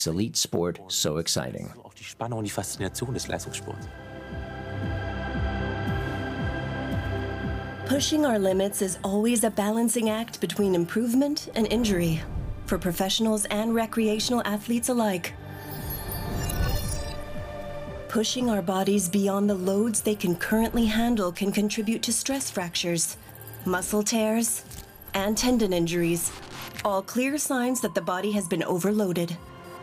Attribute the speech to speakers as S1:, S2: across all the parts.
S1: elite sport so exciting.
S2: Auch die Spannung und die Faszination des Leistungssports.
S3: Pushing our limits is always a balancing act between improvement and injury, for professionals and recreational athletes alike. Pushing our bodies beyond the loads they can currently handle can contribute to stress fractures, muscle tears, and tendon injuries, all clear signs that the body has been overloaded.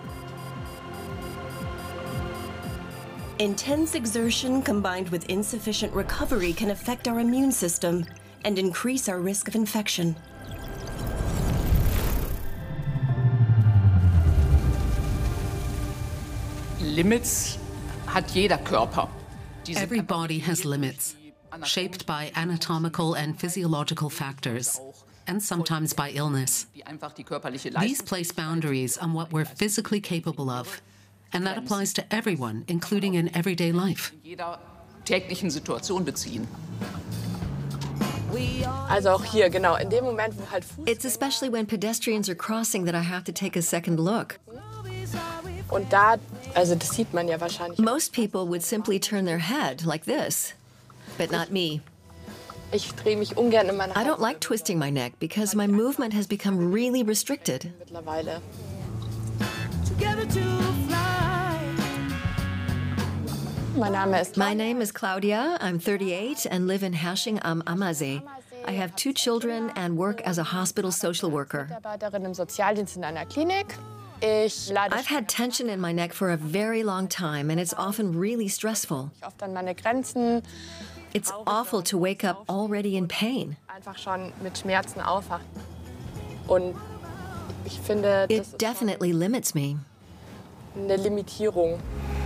S3: Intense exertion combined with insufficient recovery can affect our immune system and increase our risk of infection.
S4: Limits hat jeder Körper.
S5: Every body has limits, shaped by anatomical and physiological factors, and sometimes by illness. These place boundaries on what we're physically capable of, and that applies to everyone, including in everyday life.
S4: Täglichen Situation beziehen.
S6: Also auch hier, genau, in dem Moment, wo halt
S7: It's especially when pedestrians are crossing that I have to take a second look.
S6: Und da, also das sieht man ja wahrscheinlich.
S7: Most people would simply turn their head like this, but not me.
S6: Ich drehe mich ungern in meiner
S7: I don't like twisting my neck because my movement has become really restricted.
S6: mittlerweile.
S7: My name is Claudia. I'm 38 and live in Hashing am Ammersee. I have 2 children and work as a hospital social worker.
S6: Mitarbeiterin im Sozialdienst in einer Klinik.
S7: I've had tension in my neck for a very long time, and it's often really stressful.
S6: Oft an meine Grenzen.
S7: It's awful to wake up already in pain.
S6: Einfach schon mit Schmerzen aufwachen. Und ich finde, das
S7: It
S6: ist
S7: definitely limits me.
S6: eine Limitierung.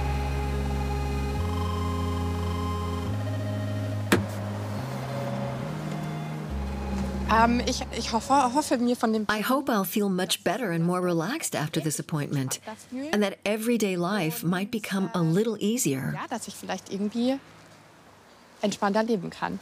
S6: Ich hoffe mir von dem
S7: I hope I'll feel much better and more relaxed after this appointment, and that everyday life might become a little easier.
S6: ja, dass ich vielleicht irgendwie entspannter leben kann.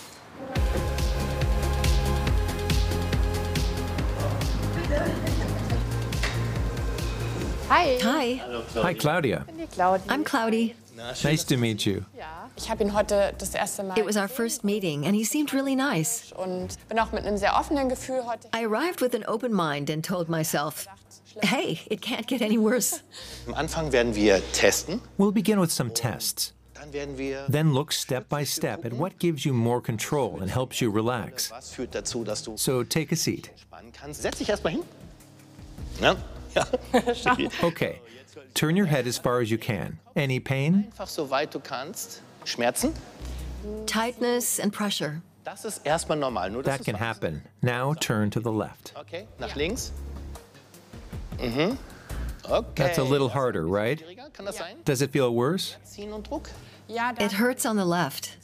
S6: Hi.
S7: Hi,
S8: Hi, Claudia.
S6: Ich bin die Claudia.
S7: I'm Cloudy.
S8: Nice to meet you.
S6: Ich habe ihn heute das erste Mal
S7: It was our first meeting, and he seemed really nice.
S6: und bin auch mit einem sehr offenen Gefühl heute.
S7: I arrived with an open mind and told myself, hey, it can't get any worse.
S9: Am Anfang werden wir testen.
S8: We'll begin with some tests.
S9: Dann werden wir
S8: Then look step by step at what gives you more control and helps you relax.
S9: was führt dazu, dass du
S8: So take a seat.
S9: spannen kannst. Setz dich erst mal hin. Ja? Ja.
S8: Okay. Turn your head as far as you can. Any pain?
S9: Einfach so weit du kannst. Schmerzen?
S7: Tightness and pressure.
S9: Das ist erstmal normal. Nur, dass
S8: That can
S9: du's weißt.
S8: happen. Now turn to the left.
S9: Okay, nach links. Mhm. Okay.
S8: That's a little harder, right?
S9: Schwieriger, kann das sein?
S8: Does it feel worse?
S9: Ziehen und Druck.
S6: Ja,
S7: It hurts on the left.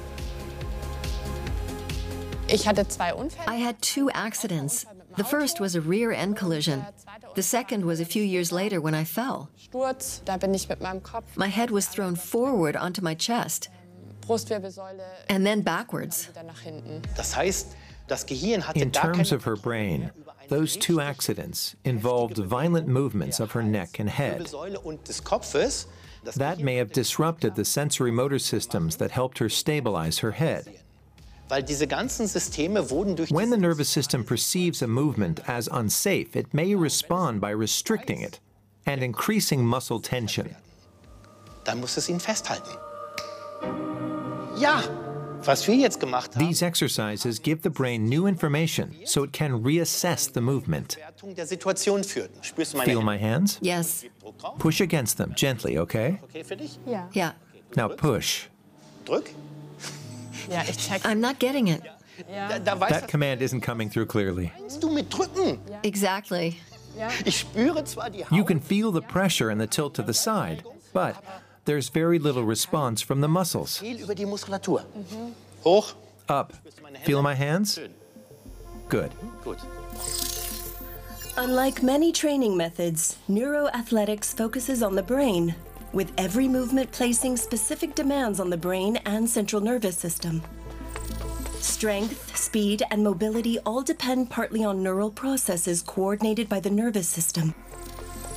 S6: ich hatte 2 Unfälle.
S7: I had 2 accidents. The first was a rear end collision. The second was a few years later when I fell.
S6: Sturz, da bin ich mit meinem Kopf,
S7: My head was thrown forward onto my chest
S6: Brustwirbelsäule
S7: and then backwards.
S6: wieder nach hinten.
S9: Das heißt, das Gehirn hatte
S8: In
S9: gar
S8: terms
S9: keine
S8: of her brain, those 2 accidents involved violent movements of her neck and head.
S9: Wirbelsäule und des Kopfes. Das
S8: That may have disrupted the sensory motor systems that helped her stabilize her head.
S9: Weil diese ganzen Systeme wurden durch
S8: When the
S9: diese
S8: nervous system perceives a movement as unsafe, it may respond by restricting it and increasing muscle tension.
S9: Dann muss es ihn festhalten. Ja, was wir jetzt gemacht haben,
S8: These exercises give the brain new information so it can reassess the movement.
S9: Wertung der Situation führt. Spürst du meine
S8: Feel
S9: Hände?
S8: my hands?
S7: Yes.
S9: Druck drauf.
S8: Push against them gently, okay?
S9: Okay für dich?
S7: Yeah.
S8: Now push.
S9: Drück.
S6: Ja, ich check.
S7: I'm not getting it.
S9: Da weißt
S8: That command isn't coming through clearly.
S9: du mit drücken.
S7: Exactly.
S9: Ich spüre zwar die
S8: You
S9: Haut,
S8: can feel the pressure and the tilt to the side, but there's very little response from the muscles.
S9: viel über die Muskulatur. Hoch.
S8: Up. Feel my hands? Good.
S9: Gut.
S3: Unlike many training methods, neuroathletics focuses on the brain, with every movement placing specific demands on the brain and central nervous system. Strength, speed, and mobility all depend partly on neural processes coordinated by the nervous system.